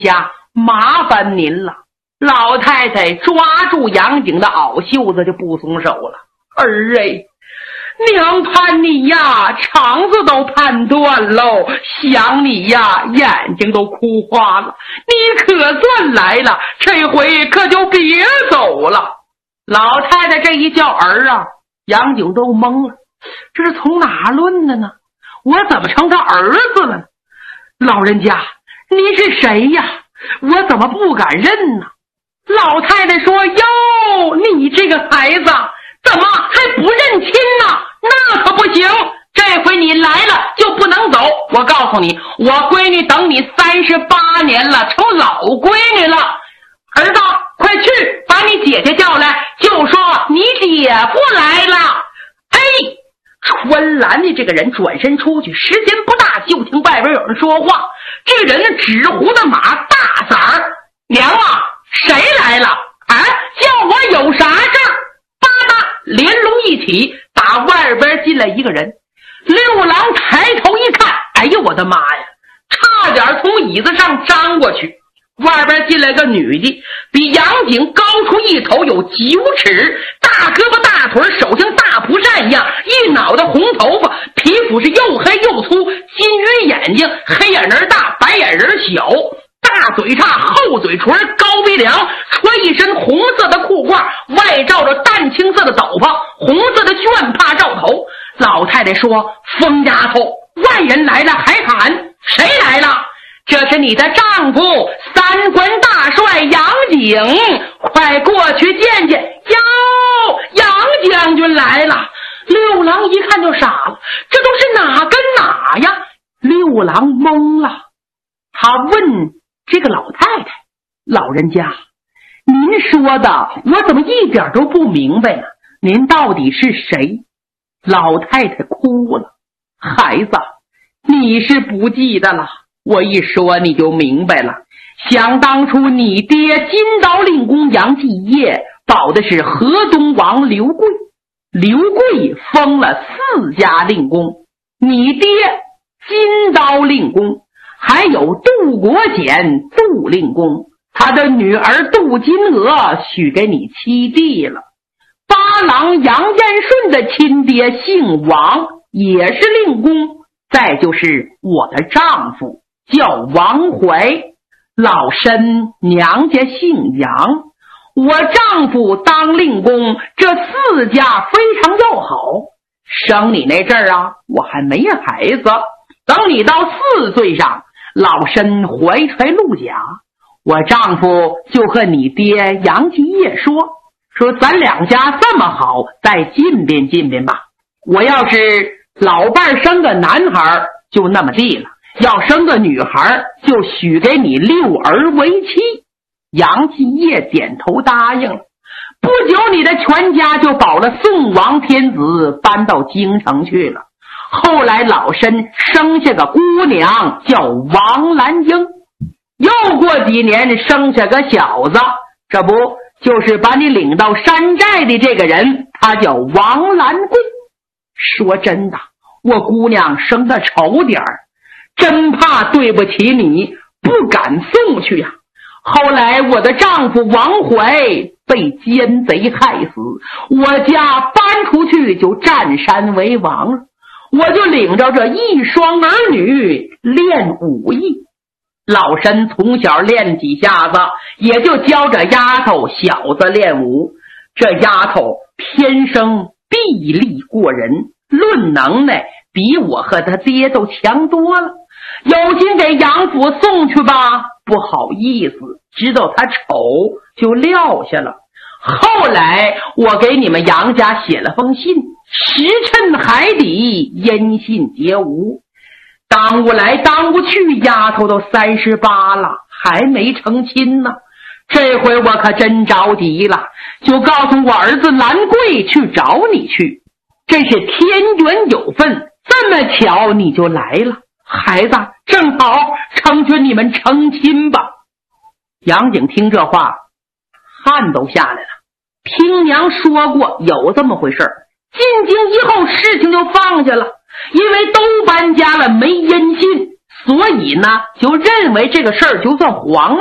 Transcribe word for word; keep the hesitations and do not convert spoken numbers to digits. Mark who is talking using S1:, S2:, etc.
S1: 家麻烦您了。老太太抓住杨景的袄袖子就不松手了。儿哎，娘盼你呀，肠子都盼断喽，想你呀，眼睛都哭花了。你可算来了，这回可就别走了。老太太这一叫儿啊，杨景都懵了，这是从哪论的呢？我怎么成他儿子了呢？老人家，您是谁呀？我怎么不敢认呢？老太太说：哟，你这个孩子怎么还不认亲呢？那可不行，这回你来了就不能走。我告诉你，我闺女等你三十八年了，成老闺女了。儿子，快去把你姐姐叫来，就说你姐夫来了。哎，春兰的这个人转身出去，时间不大，就听外边有人说话。这个人纸糊的马大嗓儿：娘啊，谁来了？啊，叫我有啥事儿？叭叭，连龙一起，打外边进来一个人。六郎抬头一看，哎呦我的妈呀，差点从椅子上张过去。外边进来个女的，比杨景高出一头有九尺，大胳膊大腿，手像大蒲扇一样，一脑袋红头发，皮肤是又黑又粗，金鱼眼睛，黑眼仁大，白眼仁小，大嘴叉，厚嘴唇，高鼻梁，穿一身红色的裤褂，外罩着淡青色的斗篷，红色的绢帕罩头。老太太说：疯丫头，外人来了还喊，谁来了？这是你的丈夫三关大帅杨景，快过去见见。哟，杨将军来了。六郎一看就傻了，这都是哪跟哪呀？六郎懵了，他问这个老太太：老人家，您说的我怎么一点都不明白呢？您到底是谁？老太太哭了：孩子，你是不记得了，我一说你就明白了。想当初你爹金刀令公杨继业保的是河东王刘贵，刘贵封了四家令公，你爹金刀令公，还有杜国简杜令公，他的女儿杜金娥许给你七弟了。八郎杨延顺的亲爹姓王，也是令公。再就是我的丈夫叫王怀，老身娘家姓杨，我丈夫当令公，这四家非常要好。生你那阵儿啊，我还没孩子，等你到四岁上，老身怀揣陆甲，我丈夫就和你爹杨继业说说咱两家这么好，再近便近便吧。我要是老伴生个男孩就那么地了，要生个女孩就许给你六儿为妻。杨继业点头答应了。不久你的全家就保了宋王天子搬到京城去了。后来老身生下个姑娘叫王兰英，又过几年生下个小子，这不就是把你领到山寨的这个人，他叫王兰贵。说真的，我姑娘生得丑点儿，真怕对不起你，不敢送去呀、啊。后来我的丈夫王怀被奸贼害死，我家搬出去就占山为王了，我就领着这一双儿女练武艺。老身从小练几下子，也就教这丫头小子练武。这丫头天生臂力过人，论能耐比我和他爹都强多了。有心给杨府送去吧，不好意思，知道他丑就撂下了。后来我给你们杨家写了封信，石沉海底，音信皆无。耽误来耽误去，丫头都三十八了，还没成亲呢。这回我可真着急了，就告诉我儿子兰贵去找你去。真是天缘有份，这么巧你就来了。孩子，正好成全你们成亲吧。杨景听这话，汗都下来了。听娘说过有这么回事，进京以后事情就放下了，因为都搬家了没音信， 所以呢，就认为这个事儿就算黄了。